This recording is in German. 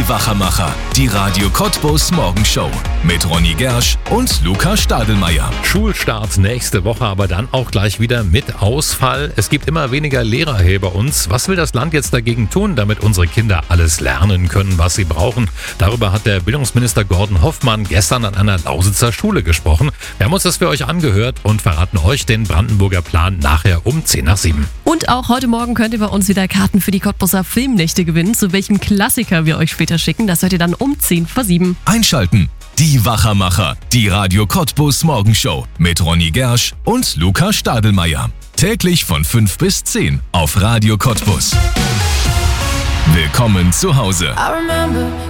Wachermacher, die Radio Cottbus Morgenshow mit Ronny Gersch und Luca Stadelmeier. Schulstart nächste Woche, aber dann auch gleich wieder mit Ausfall. Es gibt immer weniger Lehrer hier bei uns. Was will das Land jetzt dagegen tun, damit unsere Kinder alles lernen können, was sie brauchen? Darüber hat der Bildungsminister Gordon Hoffmann gestern an einer Lausitzer Schule gesprochen. Wir haben uns das für euch angehört und verraten euch den Brandenburger Plan nachher um 6:50. Und auch heute Morgen könnt ihr bei uns wieder Karten für die Cottbuser Filmnächte gewinnen. Zu welchem Klassiker wir euch später schicken, das hört ihr dann um 6:50. Einschalten. Die Wachermacher, die Radio Cottbus Morgenshow mit Ronny Gersch und Luca Stadelmeier. Täglich von 5 bis 10 auf Radio Cottbus. Willkommen zu Hause.